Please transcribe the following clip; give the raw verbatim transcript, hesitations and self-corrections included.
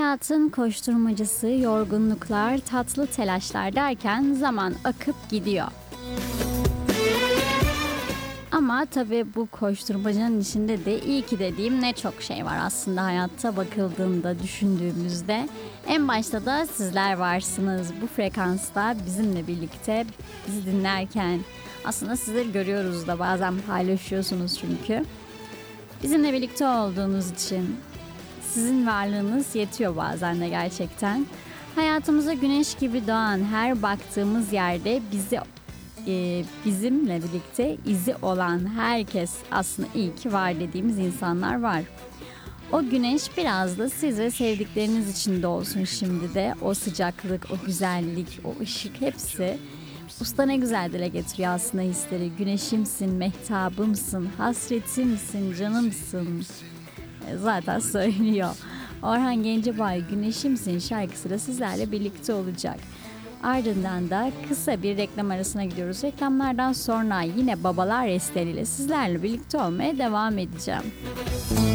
Hayatın koşturmacası, yorgunluklar, tatlı telaşlar derken zaman akıp gidiyor. Ama tabii bu koşturmacanın içinde de iyi ki dediğim ne çok şey var aslında hayatta bakıldığında, düşündüğümüzde. En başta da sizler varsınız. Bu frekansta bizimle birlikte bizi dinlerken aslında sizleri görüyoruz da bazen paylaşıyorsunuz çünkü. Bizimle birlikte olduğunuz için sizin varlığınız yetiyor bazen de gerçekten. Hayatımıza güneş gibi doğan her baktığımız yerde bizi e, bizimle birlikte izi olan herkes aslında iyi ki var dediğimiz insanlar var. O güneş biraz da siz ve sevdikleriniz için de olsun şimdi de. O sıcaklık, o güzellik, o ışık hepsi usta ne güzel dile getiriyor aslında hisleri. Güneşimsin, mehtabımsın, hasretimsin, canımsın. E, Zaten söylüyor. Orhan Gencebay Güneşimsin şarkısıyla sizlerle birlikte olacak. Ardından da kısa bir reklam arasına gidiyoruz. Reklamlardan sonra yine Babalar Restleri ile sizlerle birlikte olmaya devam edeceğim.